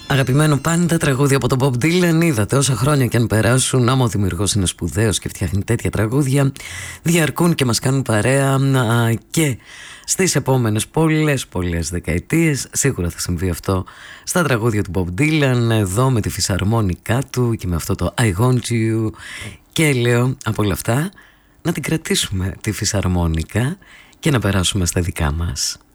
Αγαπημένο πάντα τραγούδι από τον Bob Dylan. Είδατε, όσα χρόνια και αν περάσουν, άμα ο δημιουργός είναι σπουδαίος και φτιάχνει τέτοια τραγούδια, διαρκούν και μας κάνουν παρέα και στις επόμενες πολλές δεκαετίες. Σίγουρα θα συμβεί αυτό στα τραγούδια του Bob Dylan, εδώ με τη φυσαρμόνικά του και με αυτό το I Want You. Και λέω από όλα αυτά να την κρατήσουμε τη φυσαρμόνικα και να περάσουμε στα δικά μας.